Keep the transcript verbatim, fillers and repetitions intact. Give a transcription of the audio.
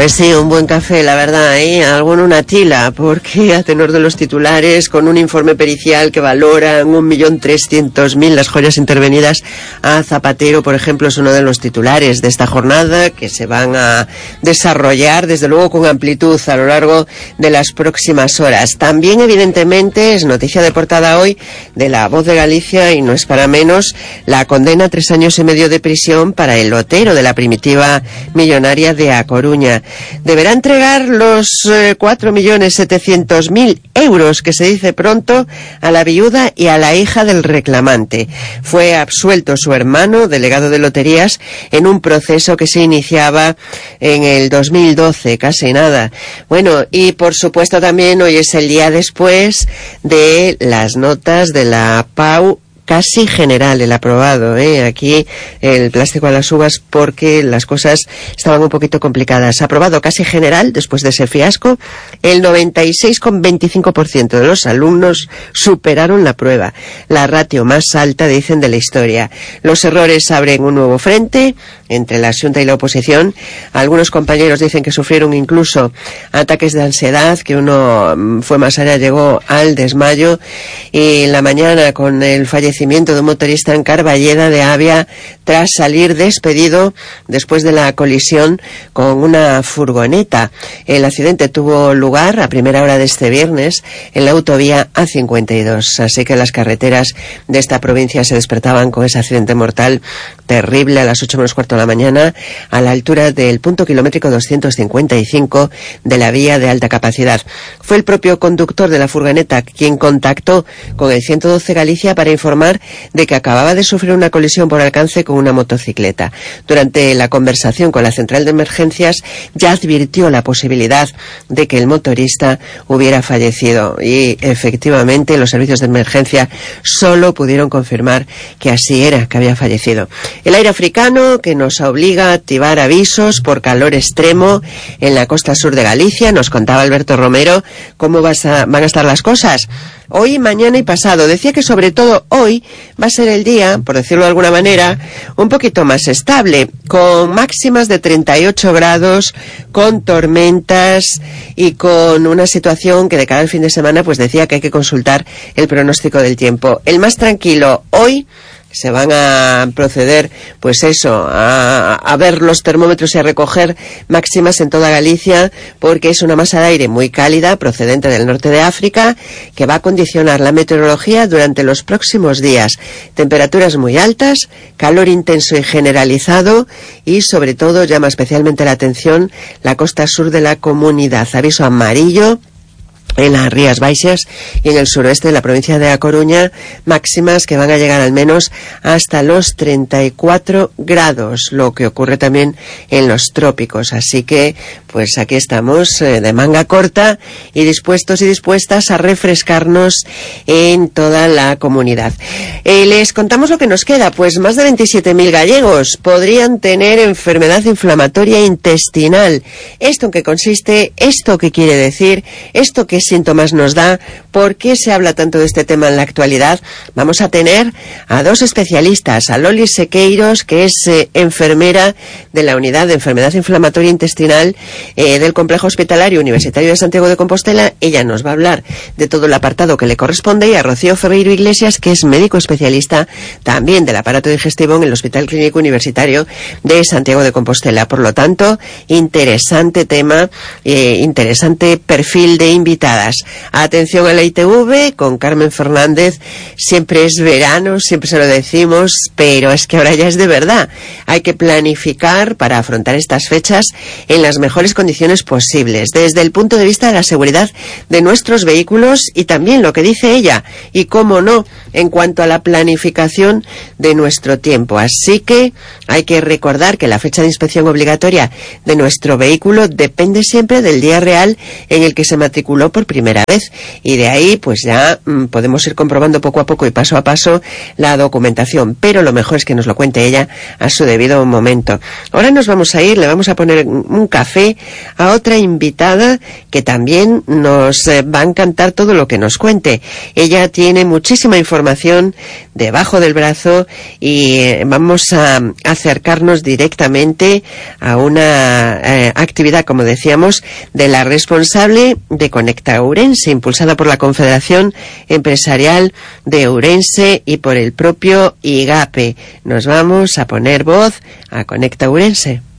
Pues sí, un buen café, la verdad, ¿eh? Alguno una tila, porque a tenor de los titulares, con un informe pericial que valora en un millón trescientos mil las joyas intervenidas a Zapatero, por ejemplo, es uno de los titulares de esta jornada que se van a desarrollar, desde luego, con amplitud a lo largo de las próximas horas. También, evidentemente, es noticia de portada hoy de La Voz de Galicia, y no es para menos, la condena a tres años y medio de prisión para el lotero de la primitiva millonaria de A Coruña. Deberá entregar los eh, cuatro millones setecientos mil euros, que se dice pronto, a la viuda y a la hija del reclamante. Fue absuelto su hermano, delegado de loterías, en un proceso que se iniciaba en el dos mil doce, casi nada. Bueno, y por supuesto también hoy es el día después de las notas de la P A U casi general, el aprobado, ¿eh? Aquí el plástico a las uvas, porque las cosas estaban un poquito complicadas. Aprobado casi general, después de ese fiasco, el noventa y seis coma veinticinco por ciento de los alumnos superaron la prueba, la ratio más alta, dicen, de la historia. Los errores abren un nuevo frente entre la Xunta y la oposición. Algunos compañeros dicen que sufrieron incluso ataques de ansiedad, que uno fue más allá, llegó al desmayo, y en la mañana, con el fallecimiento de un motorista en Carballeda de Avia tras salir despedido después de la colisión con una furgoneta. El accidente tuvo lugar a primera hora de este viernes en la autovía A cincuenta y dos, así que las carreteras de esta provincia se despertaban con ese accidente mortal terrible a las ocho menos cuarto de la mañana a la altura del punto kilométrico doscientos cincuenta y cinco de la vía de alta capacidad. Fue el propio conductor de la furgoneta quien contactó con el ciento doce Galicia para informar de que acababa de sufrir una colisión por alcance con una motocicleta. Durante la conversación con la central de emergencias ya advirtió la posibilidad de que el motorista hubiera fallecido, y efectivamente los servicios de emergencia solo pudieron confirmar que así era, que había fallecido. El aire africano, que nos obliga a activar avisos por calor extremo en la costa sur de Galicia. Nos contaba Alberto Romero cómo vas a, van a estar las cosas hoy, mañana y pasado. Decía que sobre todo hoy va a ser el día, por decirlo de alguna manera, un poquito más estable, con máximas de treinta y ocho grados, con tormentas y con una situación que de cara al fin de semana, pues decía que hay que consultar el pronóstico del tiempo. El más tranquilo hoy. Se van a proceder, pues eso, a, a ver los termómetros y a recoger máximas en toda Galicia, porque es una masa de aire muy cálida procedente del norte de África que va a condicionar la meteorología durante los próximos días. Temperaturas muy altas, calor intenso y generalizado, y sobre todo llama especialmente la atención la costa sur de la comunidad. Aviso amarillo en las Rías Baixas y en el suroeste de la provincia de A Coruña, máximas que van a llegar al menos hasta los treinta y cuatro grados, lo que ocurre también en los trópicos. Así que, pues aquí estamos, eh, de manga corta y dispuestos y dispuestas a refrescarnos en toda la comunidad. Eh, les contamos lo que nos queda, pues más de veintisiete mil gallegos podrían tener enfermedad inflamatoria intestinal. ¿Esto en qué consiste? ¿Esto qué quiere decir? ¿Esto qué síntomas nos da? ¿Por qué se habla tanto de este tema en la actualidad? Vamos a tener a dos especialistas, a Loli Sequeiros, que es eh, enfermera de la unidad de enfermedad inflamatoria intestinal eh, del Complejo Hospitalario Universitario de Santiago de Compostela. Ella nos va a hablar de todo el apartado que le corresponde, y a Rocío Ferreiro Iglesias, que es médico especialista también del aparato digestivo en el Hospital Clínico Universitario de Santiago de Compostela. Por lo tanto, interesante tema, eh, interesante perfil de invitadas. Atención a la I T V con Carmen Fernández. Siempre es verano, siempre se lo decimos, pero es que ahora ya es de verdad. Hay que planificar para afrontar estas fechas en las mejores condiciones posibles, desde el punto de vista de la seguridad de nuestros vehículos, y también lo que dice ella, y cómo no, en cuanto a la planificación de nuestro tiempo. Así que hay que recordar que la fecha de inspección obligatoria de nuestro vehículo depende siempre del día real en el que se matriculó por por primera vez, y de ahí pues ya mmm, podemos ir comprobando poco a poco y paso a paso la documentación, pero lo mejor es que nos lo cuente ella a su debido momento. Ahora nos vamos a ir, le vamos a poner un café a otra invitada que también nos eh, va a encantar todo lo que nos cuente. Ella tiene muchísima información debajo del brazo y eh, vamos a acercarnos directamente a una eh, actividad, como decíamos, de la responsable de Conecta Ourense, impulsada por la Confederación Empresarial de Ourense y por el propio IGAPE. Nos vamos a poner voz a Conecta Ourense.